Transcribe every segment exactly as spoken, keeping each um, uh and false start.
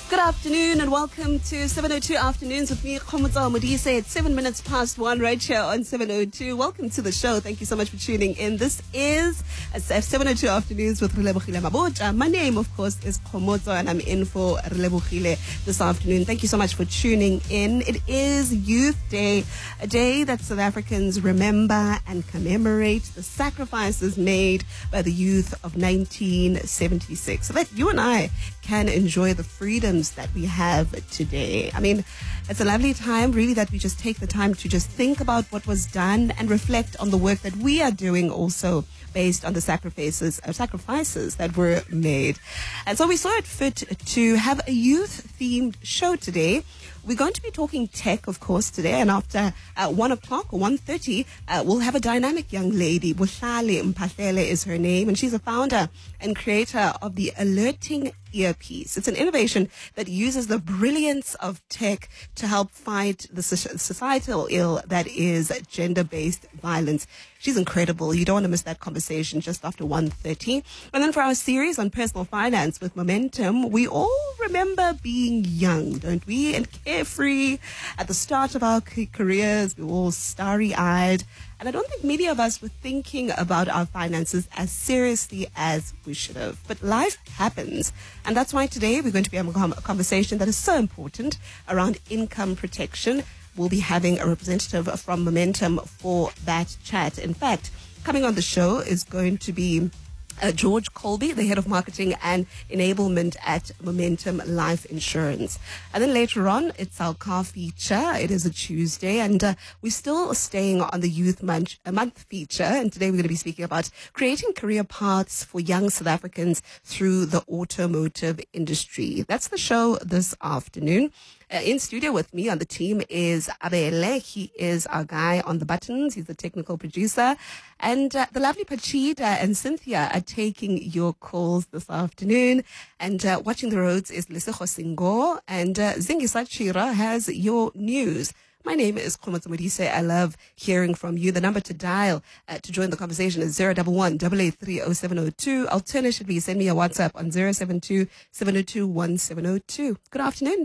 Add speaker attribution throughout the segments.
Speaker 1: Good afternoon and welcome to seven oh two Afternoons with me, Khomotso Modise. It's seven minutes past one right here on seven oh two. Welcome to the show. Thank you so much for tuning in. This is seven oh two Afternoons with Relebohile Mabotja. My name, of course, is Khomotso and I'm in for Relebohile this afternoon. Thank you so much for tuning in. It is Youth Day, a day that South Africans remember and commemorate the sacrifices made by the youth of nineteen seventy-six so that you and I can enjoy the freedoms that we have today. I mean, it's a lovely time, really, that we just take the time to just think about what was done and reflect on the work that we are doing also based on the sacrifices uh, sacrifices that were made. And so we saw it fit to have a youth-themed show today. We're going to be talking tech, of course, today, and after uh, one o'clock or one thirty, uh, we'll have a dynamic young lady. Buhlali Mpahlele is her name, and she's a founder and creator of the Alerting Earpiece. It's an innovation that uses the brilliance of tech to help fight the societal ill that is gender-based violence. She's incredible. You don't want to miss that conversation just after one thirty. And then for our series on personal finance with Momentum, we all remember being young, don't we? And carefree at the start of our careers. We were all starry-eyed. And I don't think many of us were thinking about our finances as seriously as we should have. But life happens. And that's why today we're going to be having a conversation that is so important around income protection. We'll be having a representative from Momentum for that chat. In fact, coming on the show is going to be Uh, George Colby, the head of marketing and enablement at Momentum Life Insurance. And then later on, it's our car feature. It is a Tuesday, and uh, we're still staying on the Youth Month, uh, month feature. And today we're going to be speaking about creating career paths for young South Africans through the automotive industry. That's the show this afternoon. Uh, in studio with me on the team is Abele. He is our guy on the buttons. He's the technical producer. And uh, the lovely Pachida and Cynthia are taking your calls this afternoon. And uh, watching the roads is Lesego Singo. And uh, Zingisa Chira has your news. My name is Khomotso Modise. I love hearing from you. The number to dial uh, to join the conversation is zero one one, eight eight three, zero seven zero two. Alternatively, send me a WhatsApp on zero seven two, seven zero two, one seven zero two. Good afternoon.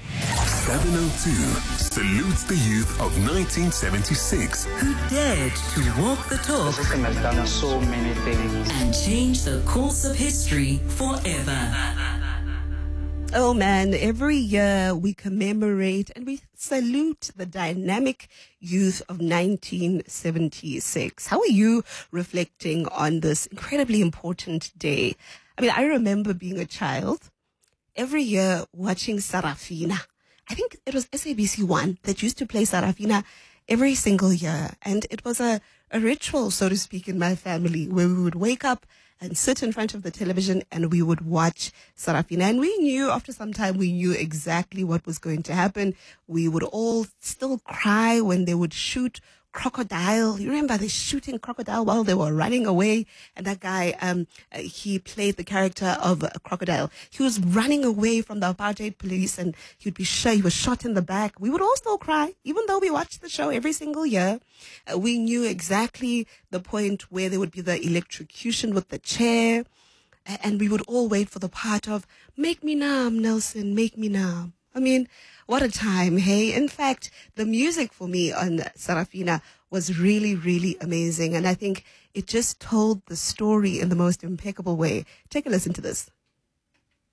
Speaker 2: seven oh two salutes the youth of nineteen seventy-six
Speaker 3: who dared to walk the talk.
Speaker 4: The system has done so many things
Speaker 3: and change the course of history forever.
Speaker 1: Oh man, every year we commemorate and we salute the dynamic youth of nineteen seventy-six. How are you reflecting on this incredibly important day? I mean, I remember being a child every year watching Sarafina. I think it was S A B C one that used to play Sarafina every single year. And it was a, a ritual, so to speak, in my family where we would wake up and sit in front of the television and we would watch Sarafina. And we knew, after some time, we knew exactly what was going to happen. We would all still cry when they would shoot Crocodile. You remember they shooting Crocodile while they were running away? And that guy, um, uh, he played the character of a Crocodile. He was running away from the apartheid police and he would be shot. He was shot in the back. We would all still cry, even though we watched the show every single year. Uh, we knew exactly the point where there would be the electrocution with the chair. And we would all wait for the part of, make me numb, Nelson, make me numb. I mean, what a time, hey? In fact, the music for me on Sarafina was really, really amazing. And I think it just told the story in the most impeccable way. Take a listen to this.